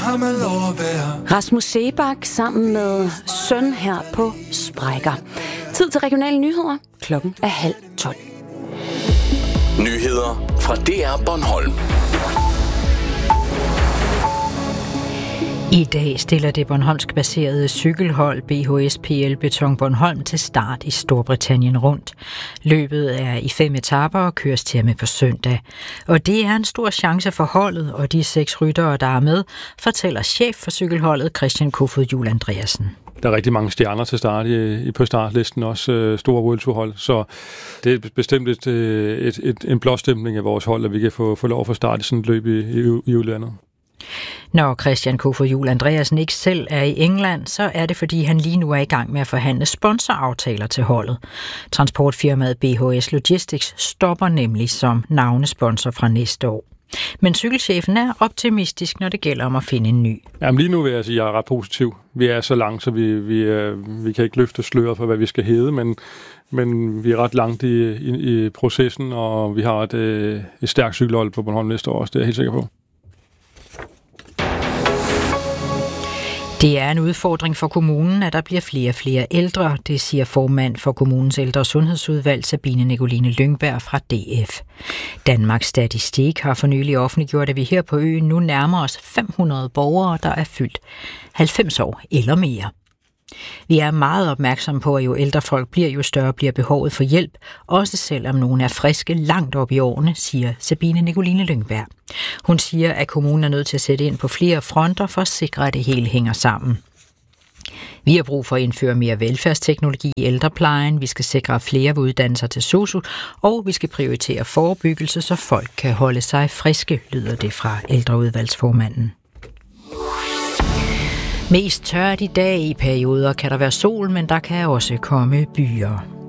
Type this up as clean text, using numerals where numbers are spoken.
har man lov at være. Rasmus Seebach sammen med søn her på Sprækker. Tid til regionale nyheder. Klokken er 11:30. Nyheder fra DR Bornholm. I dag stiller det bornholmsk-baserede cykelhold BHSPL Beton Bornholm til start i Storbritannien rundt. Løbet er i 5 etaper og køres til med på søndag. Og det er en stor chance for holdet og de 6 ryttere, der er med, fortæller chef for cykelholdet Christian Kofod Juhl Andreasen. Der er rigtig mange stjerner til start på startlisten, også store World Tour hold, så det er bestemt en blåstempling af vores hold, at vi kan få lov at få start i sådan et løb i udlandet. Når Christian Kofod Juhl Andreasen ikke selv er i England, så er det fordi han lige nu er i gang med at forhandle sponsoraftaler til holdet. Transportfirmaet BHS Logistics stopper nemlig som navnesponsor fra næste år. Men cykelchefen er optimistisk, når det gælder om at finde en ny. Jamen lige nu vil jeg sige, at jeg er ret positiv. Vi er så langt, så vi kan ikke løfte sløret for, hvad vi skal hedde, men vi er ret langt i processen, og vi har et stærkt cykelhold på Bornholm næste år, det er jeg helt sikker på. Det er en udfordring for kommunen, at der bliver flere og flere ældre, det siger formand for kommunens ældre- og sundhedsudvalg Sabine Nicoline Lyngberg fra DF. Danmarks Statistik har for nylig offentliggjort, at vi her på øen nu nærmer os 500 borgere, der er fyldt 90 år eller mere. Vi er meget opmærksomme på, at jo ældre folk bliver, jo større bliver behovet for hjælp, også selvom nogen er friske langt op i årene, siger Sabine Nicoline Lyngberg. Hun siger, at kommunen er nødt til at sætte ind på flere fronter for at sikre, at det hele hænger sammen. Vi har brug for at indføre mere velfærdsteknologi i ældreplejen, vi skal sikre flere uddannelser til sosu, og vi skal prioritere forebyggelse, så folk kan holde sig friske, lyder det fra ældreudvalgsformanden. Mest tørt i dag. I perioder kan der være sol, men der kan også komme byer.